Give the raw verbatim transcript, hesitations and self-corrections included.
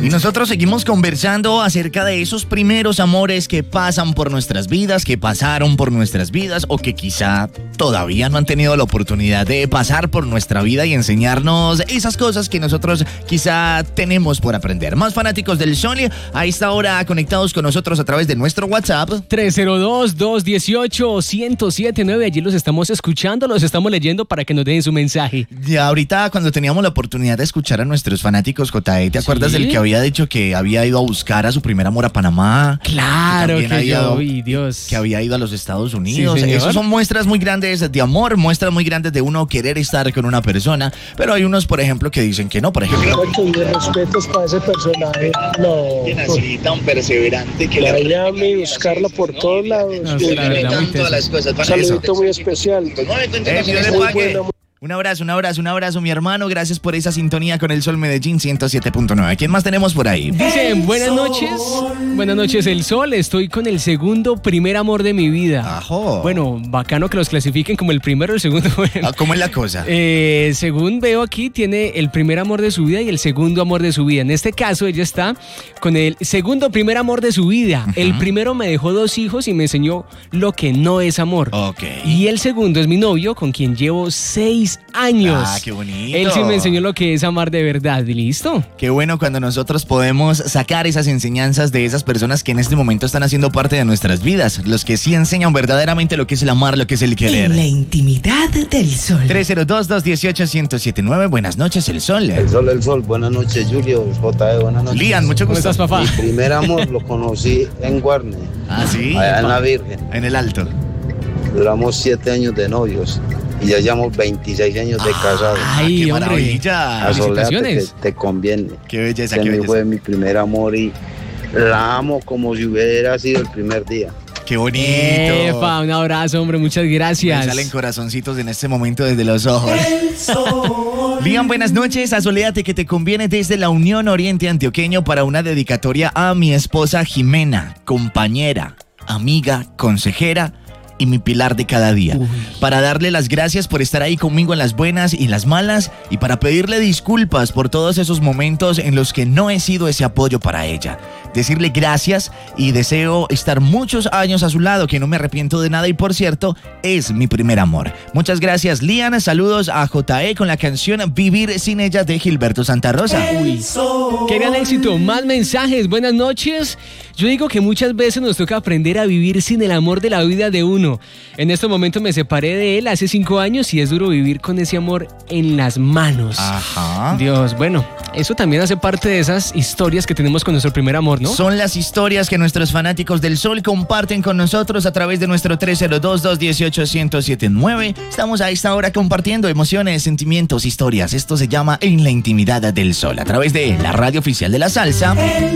Y nosotros seguimos conversando acerca de esos primeros amores que pasan por nuestras vidas, que pasaron por nuestras vidas o que quizá todavía no han tenido la oportunidad de pasar por nuestra vida y enseñarnos esas cosas que nosotros quizá tenemos por aprender. Más fanáticos del Sol a esta hora conectados con nosotros a través de nuestro WhatsApp. tres cero dos, dos uno ocho, uno cero siete nueve. Allí los estamos escuchando, los estamos leyendo para que nos den su mensaje. Ya ahorita cuando teníamos la oportunidad de escuchar a nuestros fanáticos, J E, ¿te acuerdas ¿Sí? del que había dicho que había ido a buscar a su primer amor a Panamá? Claro que, que yo ido, vi, Dios. Que había ido a los Estados Unidos. Sí, Esos son muestras muy grandes de amor, muestras muy grandes de uno querer estar con una persona. Pero hay unos, por ejemplo, que dicen que no, por ejemplo. Muchos respetos para ese personaje. No. Que nací tan perseverante que La le Miami, buscarla por todos lados. No, sí, la verdad, muy todas las cosas. Un saludito muy especial. Pues no me cuentes Eh, más yo le cosas. pague. buena. Un abrazo, un abrazo, un abrazo, mi hermano. Gracias por esa sintonía con el Sol Medellín ciento siete punto nueve. ¿Quién más tenemos por ahí? Dicen, buenas noches. Buenas noches, El Sol. Estoy con el segundo primer amor de mi vida. Ajo. Bueno, bacano que los clasifiquen como el primero o el segundo. Bueno. Ah, ¿cómo es la cosa? Eh, según veo aquí, tiene el primer amor de su vida y el segundo amor de su vida. En este caso, ella está con el segundo primer amor de su vida. Uh-huh. El primero me dejó dos hijos y me enseñó lo que no es amor. Ok. Y el segundo es mi novio, con quien llevo seis años. Ah, qué bonito. Él sí me enseñó lo que es amar de verdad. ¿Y listo? Qué bueno cuando nosotros podemos sacar esas enseñanzas de esas personas que en este momento están haciendo parte de nuestras vidas. Los que sí enseñan verdaderamente lo que es el amar, lo que es el querer. En la intimidad del Sol. tres cero dos, dos uno ocho, uno cero siete nueve. Buenas noches, El Sol. El Sol, El Sol. Buenas noches, Julio. J E, buenas noches. Lian, mucho gusto. ¿Cómo estás, papá? Mi primer amor lo conocí en Guarne. Ah, sí. Allá en La Virgen. En el Alto. Duramos siete años de novios y ya llevamos veintiséis años de casados. Ay, qué hombre. maravilla. A Soledad te, felicitaciones. te conviene. Qué belleza, Ese qué mi belleza. fue mi primer amor y la amo como si hubiera sido el primer día. Qué bonito. Epa, un abrazo, hombre. Muchas gracias. Me salen corazoncitos en este momento desde los ojos. Lian, buenas noches. A Soledad que te conviene desde la Unión Oriente Antioqueño para una dedicatoria a mi esposa Jimena, compañera, amiga, consejera y mi pilar de cada día. Uy. Para darle las gracias por estar ahí conmigo en las buenas y las malas y para pedirle disculpas por todos esos momentos en los que no he sido ese apoyo para ella. Decirle gracias y deseo estar muchos años a su lado, que no me arrepiento de nada y por cierto, es mi primer amor. Muchas gracias, Lian. Saludos a J E con la canción Vivir sin ella de Gilberto Santa Rosa. Uy, qué gran éxito. Más mensajes. Buenas noches. Yo digo que muchas veces nos toca aprender a vivir sin el amor de la vida de uno. En este momento me separé de él hace cinco años y es duro vivir con ese amor en las manos. Ajá. Dios, bueno, eso también hace parte de esas historias que tenemos con nuestro primer amor, ¿no? Son las historias que nuestros fanáticos del Sol comparten con nosotros a través de nuestro tres cero dos, dos uno ocho, uno cero siete nueve. Estamos a esta hora compartiendo emociones, sentimientos, historias. Esto se llama En la Intimidad del Sol a través de la radio oficial de la salsa.